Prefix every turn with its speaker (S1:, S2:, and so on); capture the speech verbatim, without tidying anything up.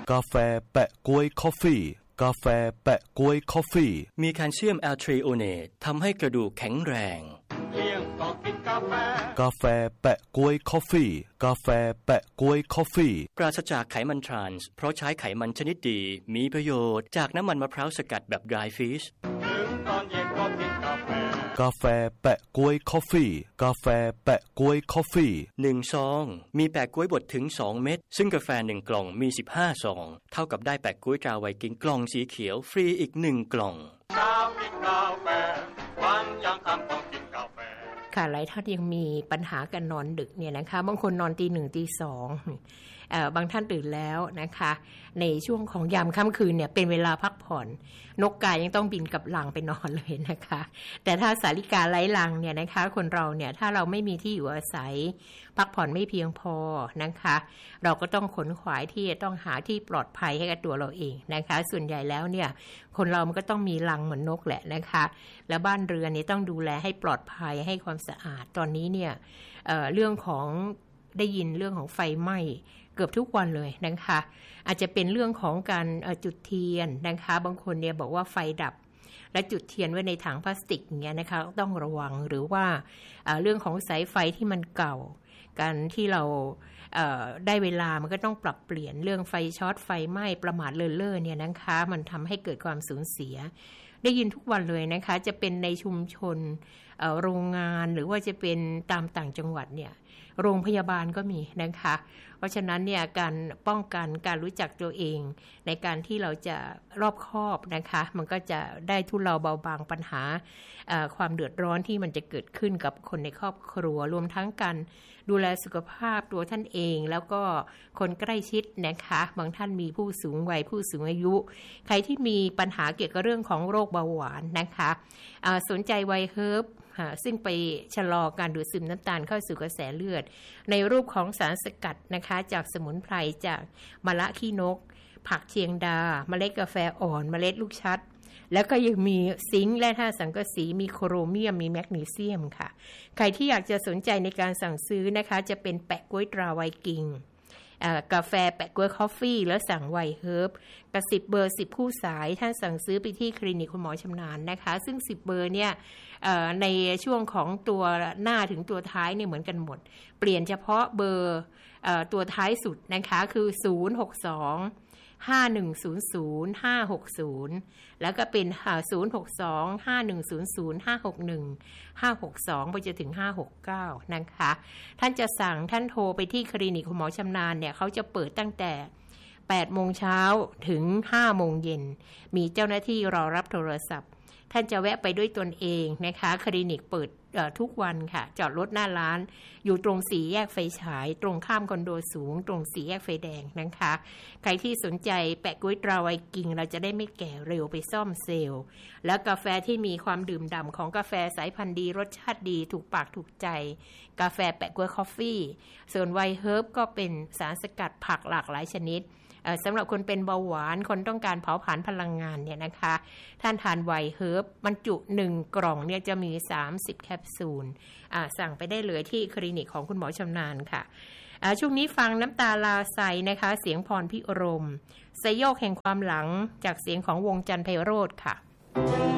S1: กาแฟแปะก๊วยคอฟฟี่กาแฟแปะก๊วยคอฟฟี่
S2: มีแคลเซียมแอลทริโอเนตทำให้กระดูกแข็งแรง
S3: เที่ยงก็กินกาแฟ
S1: กาแฟแปะก๊วยคอฟฟี่กาแฟแปะก๊วยคอฟฟี่
S2: ปราศจากไขมันทรานส์เพราะใช้ไขมันชนิดดีมีประโยชน์จากน้ำมันมะพร้าวสกัดแบบ dry fish
S3: ถึงตอนเย็นก็กินกาแฟ
S1: กาแฟแปะก๊วยคอฟฟี่กาแฟแปะก๊วยคอฟฟี่
S2: หนึ่งซองมีแปะก๊วยบดถึงสองเม็ดซึ่งกาแฟหนึ่งกล่องมีสิบห้าซองเท่ากับได้แปะก๊วยตราไวกิ้งกล่องสีเขียวฟรีอีกหนึ่งกล่อง
S3: เช้ากินกาแฟวันยังค่ำต้องกินกาแฟ
S4: ค่ะหลายท่านยังมีปัญหาการนอนดึกเนี่ยนะคะบางคนนอนตีหนึ่งตีสองเอ่อบางท่านตื่นแล้วนะคะในช่วงของยามค่ำคืนเนี่ยเป็นเวลาพักผ่อนนกกายังต้องบินกับรังไปนอนเลยนะคะแต่ถ้าสาลิกาไร้รังเนี่ยนะคะคนเราเนี่ยถ้าเราไม่มีที่อยู่อาศัยพักผ่อนไม่เพียงพอนะคะเราก็ต้องขนขวายที่จะต้องหาที่ปลอดภัยให้กับตัวเราเองนะคะส่วนใหญ่แล้วเนี่ยคนเรามันก็ต้องมีรังเหมือนนกแหละนะคะแล้วบ้านเรือนนี่ต้องดูแลให้ปลอดภัยให้ความสะอาดตอนนี้เนี่ย เอ่อ เรื่องของได้ยินเรื่องของไฟไหม้เกือบทุกวันเลยนะคะอาจจะเป็นเรื่องของการจุดเทียนนะคะบางคนเนี่ยบอกว่าไฟดับและจุดเทียนไว้ในถังพลาสติกอย่างเงี้ยนะคะต้องระวังหรือว่าเรื่องของสายไฟที่มันเก่าการที่เราได้เวลามันก็ต้องปรับเปลี่ยนเรื่องไฟช็อตไฟไหม้ประมาทเลินเล่อเนี่ยนะคะมันทำให้เกิดความสูญเสียได้ยินทุกวันเลยนะคะจะเป็นในชุมชนโรงงานหรือว่าจะเป็นตามต่างจังหวัดเนี่ยโรงพยาบาลก็มีนะคะเพราะฉะนั้นเนี่ยการป้องกันการรู้จักตัวเองในการที่เราจะรอบคอบนะคะมันก็จะได้ทุเลาเบาบางปัญหาความเดือดร้อนที่มันจะเกิดขึ้นกับคนในครอบครัวรวมทั้งการดูแลสุขภาพตัวท่านเองแล้วก็คนใกล้ชิดนะคะบางท่านมีผู้สูงวัยผู้สูงอายุใครที่มีปัญหาเกี่ยวกับเรื่องของโรคเบาหวานนะคะสนใจไวเฮิร์บซึ่งไปชะลอการดูดซึมน้ำตาลเข้าสู่กระแสเลือดในรูปของสารสกัดนะคะจากสมุนไพรจากมะละขี้นกผักเชียงดาเมล็ดกาแฟอ่อนเมล็ดลูกชัดแล้วก็ยังมีซิงค์และธาตุสังกะสีมีโครเมียมมีแมกนีเซียมค่ะใครที่อยากจะสนใจในการสั่งซื้อนะคะจะเป็นแปะก๊วยตราไวกิ้งกาแฟแปะก๊วยคอฟฟี่แล้วสั่งไวเฮิร์บกระสิบเบอร์สิบคู่สายท่านสั่งซื้อไปที่คลินิกคุณหมอชำนาญนะคะซึ่งสิบเบอร์เนี่ยในช่วงของตัวหน้าถึงตัวท้ายเนี่ยเหมือนกันหมดเปลี่ยนเฉพาะเบอร์ตัวท้ายสุดนะคะคือศูนย์ หก สอง ห้า หนึ่ง ศูนย์ ศูนย์ ห้า หก ศูนย์แล้วก็เป็นศูนย์ หก สอง ห้า หนึ่ง ศูนย์ ศูนย์ ห้า หก หนึ่ง ห้า หก สองไปจนถึงห้า หก เก้านะคะท่านจะสั่งท่านโทรไปที่คลินิกคุณหมอชำนาญเนี่ยเขาจะเปิดตั้งแต่แปดโมงเช้าถึงห้าโมงเย็นมีเจ้าหน้าที่รอรับโทรศัพท์ท่านจะแวะไปด้วยตนเองนะคะคลินิกเปิดทุกวันค่ะจอดรถหน้าร้านอยู่ตรงสี่แยกไฟฉายตรงข้ามคอนโดสูงตรงสี่แยกไฟแดงนะคะใครที่สนใจแปะก๊วยตราไวกิ้งเราจะได้ไม่แก่เร็วไปซ่อมเซลล์แล้วกาแฟที่มีความดื่มด่ำของกาแฟสายพันธุ์ดีรสชาติดีถูกปากถูกใจกาแฟแปะก๊วยคอฟฟี่ส่วนไวเฮิร์บก็เป็นสารสกัดผักหลากหลายชนิดสำหรับคนเป็นเบาหวานคนต้องการเผาผลาญพลังงานเนี่ยนะคะท่านทานไวเฮิร์บบรรจุหนึ่งกล่องเนี่ยจะมีสามสิบแคปซูลสั่งไปได้เลยที่คลินิกของคุณหมอชำนาญค่ะช่วงนี้ฟังน้ำตาลาไซนะคะเสียงพรพิรมสยโยกแห่งความหลังจากเสียงของวงจันทร์ไพโรจน์ค่ะ